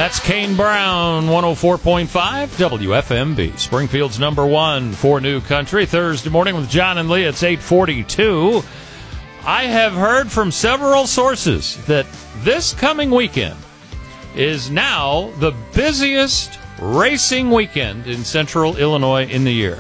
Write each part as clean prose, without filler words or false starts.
That's Kane Brown, 104.5 WFMB. Springfield's number one for New Country. Thursday morning with John and Lee. It's 8:42. I have heard from several sources that this coming weekend is now the busiest racing weekend in central Illinois in the year.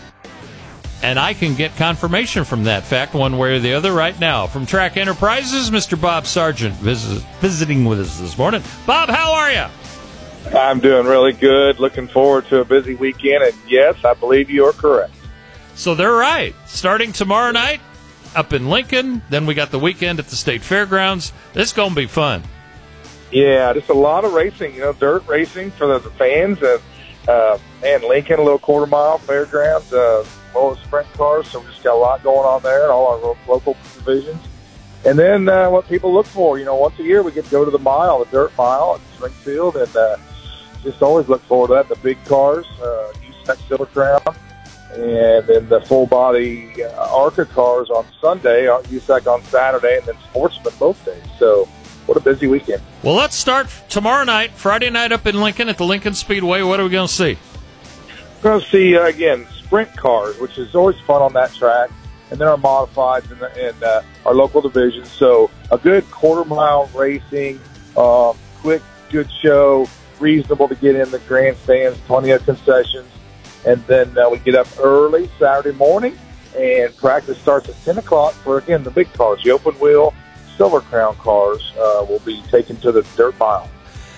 And I can get confirmation from that fact one way or the other right now. From Track Enterprises, Mr. Bob Sargent visiting with us this morning. Bob, how are you? I'm doing really good. Looking forward to a busy weekend. And yes, I believe you are correct. So they're right. Starting tomorrow night up in Lincoln. Then we got the weekend at the State Fairgrounds. This is going to be fun. Yeah, just a lot of racing, dirt racing for the fans. And Lincoln, a little quarter-mile fairgrounds, all the sprint cars. So we just got a lot going on there in all our local divisions. And then what people look for, once a year we get to go to the mile, the dirt mile at Springfield, and just always look forward to that. The big cars, USAC Silver Crown, and then the full-body ARCA cars on Sunday, USAC on Saturday, and then Sportsman both days. So what a busy weekend. Well, let's start tomorrow night, Friday night up in Lincoln at the Lincoln Speedway. What are we going to see? We're going to see, again, sprint cars, which is always fun on that track, and then our modifieds in our local division. So a good quarter-mile racing, quick, good show, reasonable to get in the grandstands, plenty of concessions. And then we get up early Saturday morning, and practice starts at 10 o'clock for, again, the big cars. The open wheel Silver Crown cars will be taken to the dirt mile.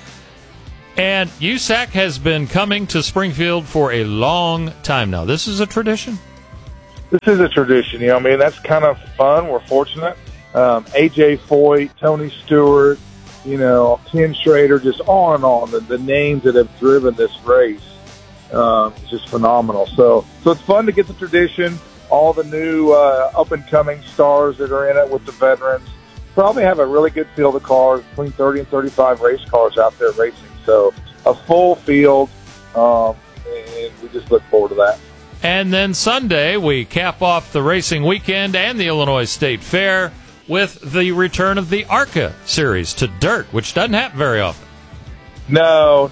And USAC has been coming to Springfield for a long time now. This is a tradition? This is a tradition. That's kind of fun. We're fortunate. A.J. Foyt, Tony Stewart, Ken Schrader, just on and on. The names that have driven this race is just phenomenal. So it's fun to get the tradition, all the new up-and-coming stars that are in it with the veterans. Probably have a really good field of cars, between 30 and 35 race cars out there racing. So a full field, and we just look forward to that. And then Sunday, we cap off the racing weekend and the Illinois State Fair with the return of the ARCA series to dirt, which doesn't happen very often. No.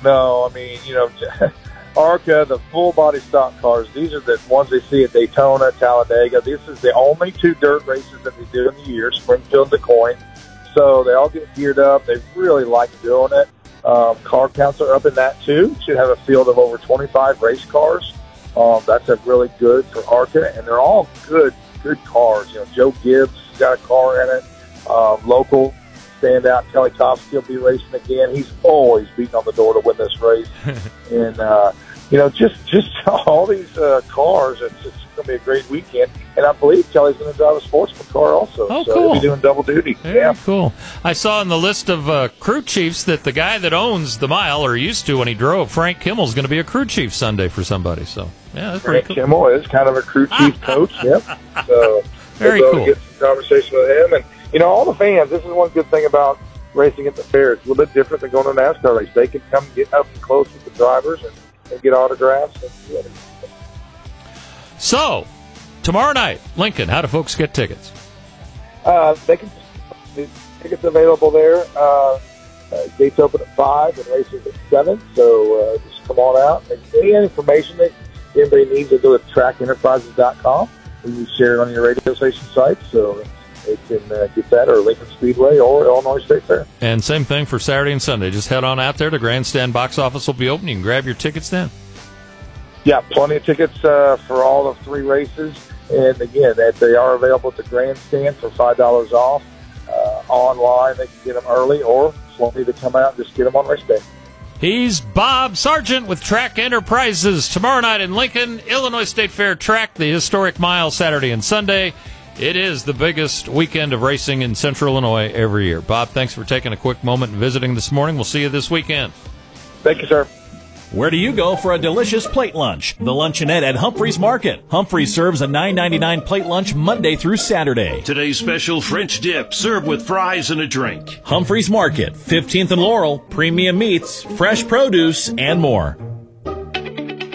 ARCA, the full-body stock cars, these are the ones they see at Daytona, Talladega. This is the only two dirt races that they do in the year, Springfield and DeCoin. So they all get geared up. They really like doing it. Car counts are up in that, too. Should have a field of over 25 race cars. That's a really good for ARCA, and they're all good cars. Joe Gibbs got a car in it. Local standout Kelly Tofsky will be racing again. He's always beating on the door to win this race. And, just all these cars, it's going to be a great weekend. And I believe Kelly's going to drive a sportsman car also. Oh, so cool. He'll be doing double duty. Very cool. I saw in the list of crew chiefs that the guy that owns the mile, or used to when he drove, Frank Kimmel's going to be a crew chief Sunday for somebody. So, yeah, that's Frank pretty cool. Kimmel is kind of a crew chief coach. Yep. So very we'll cool. Get some conversation with him. And, all the fans, this is one good thing about racing at the fair. It's a little bit different than going to a NASCAR race. They can come get up close with the drivers and get autographs. So, tomorrow night, Lincoln, how do folks get tickets? The tickets available there. Gates open at 5 and races at 7. So just come on out. And any information that anybody needs, to go to trackenterprises.com. We can share it on your radio station site. So they can get that, or Lincoln Speedway or Illinois State Fair. And same thing for Saturday and Sunday. Just head on out there. The grandstand box office will be open. You can grab your tickets then. Yeah, plenty of tickets for all of 3 races. And, again, they are available at the grandstand for $5 off. Online, they can get them early, or plenty to come out and just get them on race day. He's Bob Sargent with Track Enterprises. Tomorrow night in Lincoln, Illinois State Fair track, the historic mile Saturday and Sunday. It is the biggest weekend of racing in Central Illinois every year. Bob, thanks for taking a quick moment and visiting this morning. We'll see you this weekend. Thank you, sir. Where do you go for a delicious plate lunch? The Luncheonette at Humphreys Market. Humphreys serves a $9.99 plate lunch Monday through Saturday. Today's special French dip, served with fries and a drink. Humphreys Market, 15th and Laurel, premium meats, fresh produce, and more.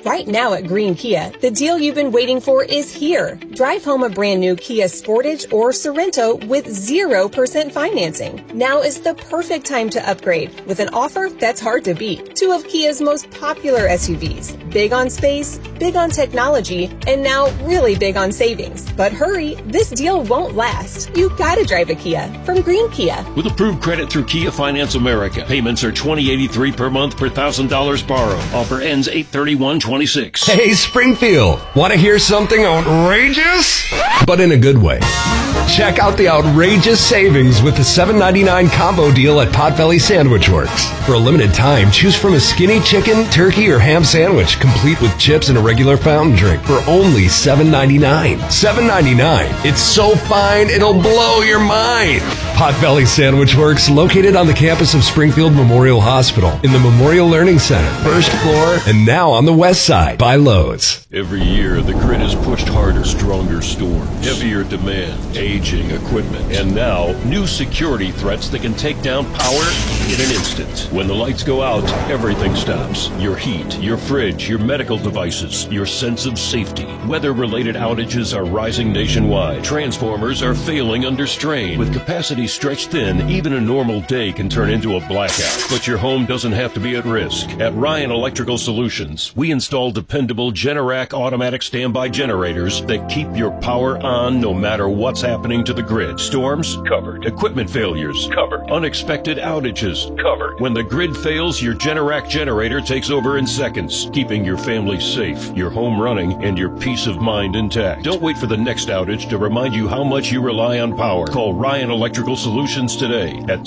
Right now at Green Kia, the deal you've been waiting for is here. Drive home a brand new Kia Sportage or Sorento with 0% financing. Now is the perfect time to upgrade with an offer that's hard to beat. Two of Kia's most popular SUVs. Big on space, big on technology, and now really big on savings. But hurry, this deal won't last. You gotta drive a Kia from Green Kia. With approved credit through Kia Finance America, payments are $20.83 per month per $1,000 borrowed. Offer ends 8/31/26. Hey, Springfield, want to hear something outrageous? But in a good way. Check out the outrageous savings with the $7.99 combo deal at Potbelly Sandwich Works. For a limited time, choose from a skinny chicken, turkey, or ham sandwich, complete with chips and a regular fountain drink for only $7.99. $7.99. It's so fine, it'll blow your mind. Potbelly Sandwich Works, located on the campus of Springfield Memorial Hospital in the Memorial Learning Center, first floor, and now on the west side by Lowe's. Every year, the grid is pushed harder, stronger storms, heavier demand, aging equipment, and now new security threats that can take down power in an instant. When the lights go out, everything stops. Your heat, your fridge, your medical devices, your sense of safety. Weather-related outages are rising nationwide. Transformers are failing under strain. With capacity stretched thin, even a normal day can turn into a blackout. But your home doesn't have to be at risk. At Ryan Electrical Solutions, we install dependable Generac automatic standby generators that keep your power on no matter what's happening to the grid. Storms? Covered. Equipment failures? Covered. Unexpected outages? Covered. When the grid fails, your Generac generator takes over in seconds, keeping your family safe, your home running, and your peace of mind intact. Don't wait for the next outage to remind you how much you rely on power. Call Ryan Electrical Solutions today at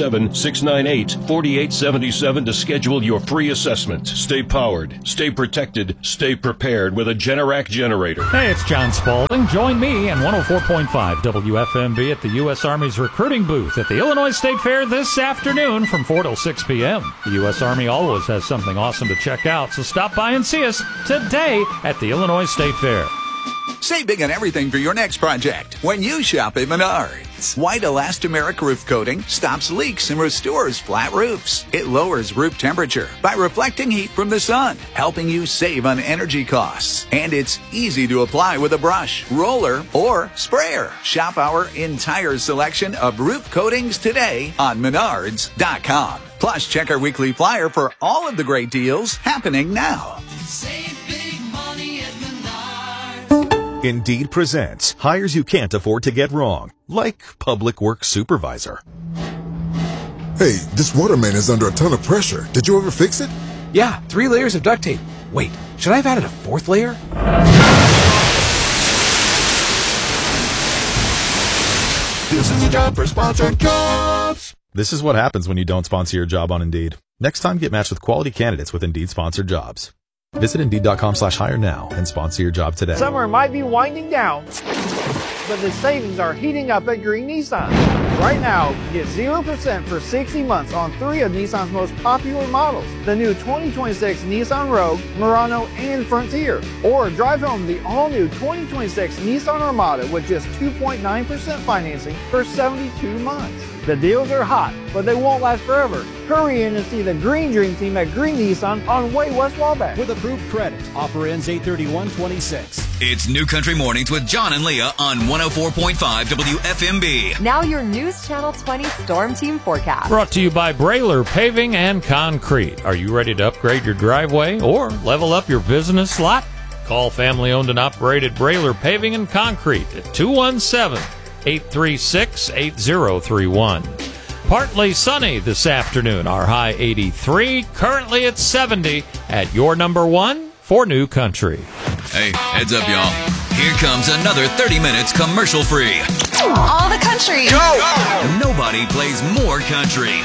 217-698-4877 to schedule your free assessment. Stay powered, stay protected, stay prepared with a Generac generator. Hey, it's John Spaulding. Join me and 104.5 WFMB at the U.S. Army's recruiting booth at the Illinois State Fair this afternoon from 4 till 6 p.m. The U.S. Army always has something awesome to check out, so stop by and see us today at the Illinois State Fair. Save big on everything for your next project when you shop at Menards. White elastomeric roof coating stops leaks and restores flat roofs. It lowers roof temperature by reflecting heat from the sun, helping you save on energy costs. And it's easy to apply with a brush, roller, or sprayer. Shop our entire selection of roof coatings today on Menards.com. Plus, check our weekly flyer for all of the great deals happening now. Save big money at Menards. Indeed presents hires you can't afford to get wrong, like public works supervisor. Hey, this water main is under a ton of pressure. Did you ever fix it? Yeah, 3 layers of duct tape. Wait, should I have added a 4th layer? This is a job for sponsored jobs. This is what happens when you don't sponsor your job on Indeed. Next time, get matched with quality candidates with Indeed sponsored jobs. Visit Indeed.com/hire now and sponsor your job today. Summer might be winding down, but the savings are heating up at Green Nissan. Right now, get 0% for 60 months on 3 of Nissan's most popular models. The new 2026 Nissan Rogue, Murano, and Frontier. Or drive home the all-new 2026 Nissan Armada with just 2.9% financing for 72 months. The deals are hot, but they won't last forever. Hurry in and see the Green Dream Team at Green Nissan on Way West Wabash. With approved credit. Offer ends 8/31/26. It's New Country Mornings with John and Leah on 104.5 WFMB. Now your News Channel 20 Storm Team forecast. Brought to you by Brailer Paving and Concrete. Are you ready to upgrade your driveway or level up your business lot? Call family-owned and operated Brailer Paving and Concrete at 217-836-8031. Partly sunny this afternoon. Our high 83. Currently at 70 at your number one for New Country. Hey, heads up, y'all. Here comes another 30 minutes commercial free. All the country. Go! Nobody plays more country